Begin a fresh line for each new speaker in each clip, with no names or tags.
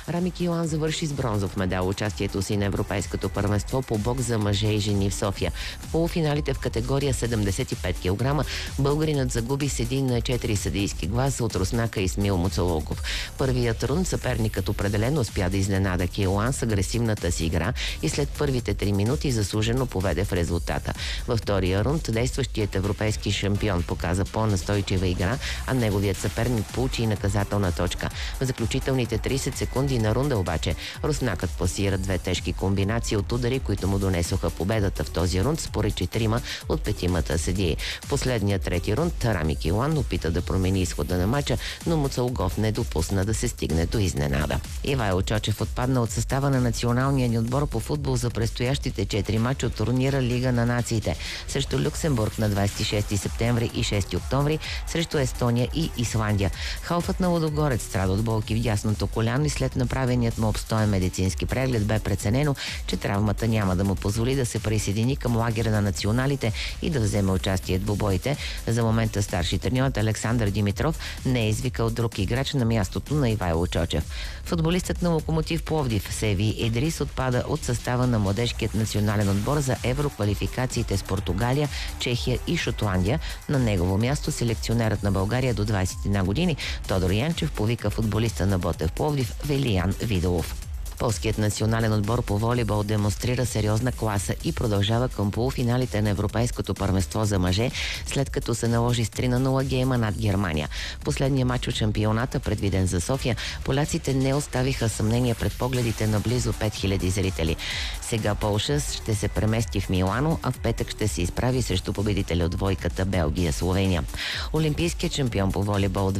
Рами Килан завърши с бронзов медал участието си на Европейското първенство по бокс за мъже и жени в София. В полуфиналите в категория 75 кг българинът загуби с 1-4 съдийски гласа от руснака Исмил Муцалогов. Първият рунд съперникът определено успя да изненада Килан с агресивната си игра и след първите 3 минути заслужено поведе в резултата. Във втория рунд действащият европейски шампион показа по-настойчива игра, а неговият съперник получи и наказателна точка. В заключителните 30 секунди на рунда обаче руснакът пласира 2 тежки комбинации от удари, които му донесоха победата в този рунд, според 4 от 5 съдии. В последния трети рунд Рами Килан опита да промени изхода на мача, но Муцалогов не допусна да се стигне до изненада. Ивайло Чочев отпадна от състава на националния ни отбор по футбол за предстоящите 4 мача от турнира Лига на нациите срещу Люксембург на 26 септември и 6 октомври, срещу Естония и Исландия. Халфът на Лудогорец страда от болки в дясното коляно и след направеният му обстоен медицински преглед бе преценено, че травмата няма да му позволи да се присъедини към лагера на националите и да вземе участие в двубоите. За момента старши треньорът Александър Димитров не е извикал друг играч на мястото на Ивайло Чочев. Футболистът на Локомотив Пловдив Севи Идрис отпада от състава на младежкият национален отбор за евроквалификациите с Португалия, Чехия и Шотландия. На негово място селекционерът на България до 21 години Тодор Янчев повика футболиста на Ботев Пловдив Велиян Видолов. Полският национален отбор по волейбол демонстрира сериозна класа и продължава към полуфиналите на Европейското първенство за мъже, след като се наложи с 3-0 гейма над Германия. Последния матч от шампионата, предвиден за София, поляците не оставиха съмнение пред погледите на близо 5000 зрители. Сега Полша ще се премести в Милано, а в петък ще се изправи срещу победителя от двойката Белгия-Словения. Олимпийският шампион по волейбол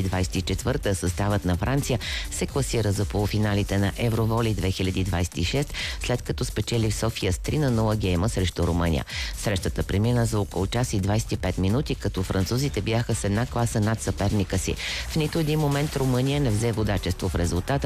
2024, съставът на Франция, се класира за полуфиналите на Евроволи 2026, след като спечели в София с 3-0 гейма срещу Румъния. Срещата премина за около час и 25 минути, като французите бяха с една класа над съперника си. В нито един момент Румъния не взе водачество в резултата,